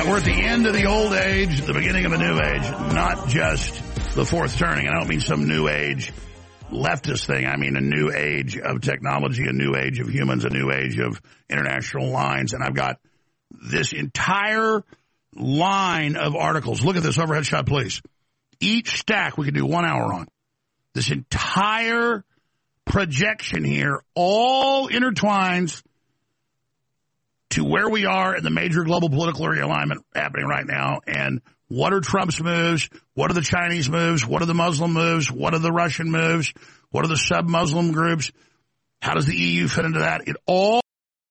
We're at the end of the old age, the beginning of a new age, not just the fourth turning. I don't mean some new age leftist thing. I mean a new age of technology, a new age of humans, a new age of international lines. And I've got this entire line of articles. Look at this overhead shot, please. Each stack we could do 1 hour on. This entire projection here all intertwines to where we are in the major global political realignment happening right now. And what are Trump's moves? What are the Chinese moves? What are the Muslim moves? What are the Russian moves? What are the sub-Muslim groups? How does the EU fit into that? It all